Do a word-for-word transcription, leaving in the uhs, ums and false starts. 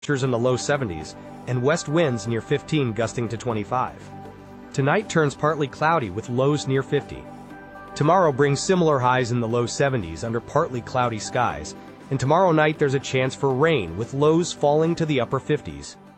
temperatures in the low seventies, and west winds near fifteen gusting to twenty-five. Tonight turns partly cloudy with lows near fifty. Tomorrow brings similar highs in the low seventies under partly cloudy skies, and tomorrow night there's a chance for rain with lows falling to the upper fifties.